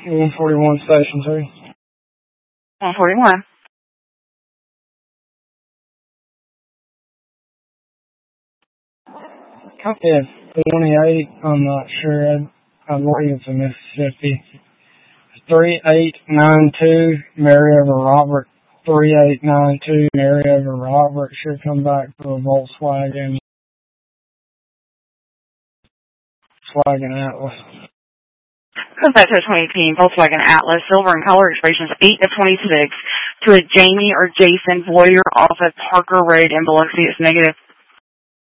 141 Station 2. 141. Copy of 28, I'm not sure. I believe it's in Mississippi. 3892, Maryover Robert. 3892, Maryover Robert. Should come back for a Volkswagen Atlas. Comes back to a 2018 Volkswagen Atlas, silver in color, expiration 8 of 26, to a Jamie or Jason Boyer off of Parker Road in Biloxi. It's negative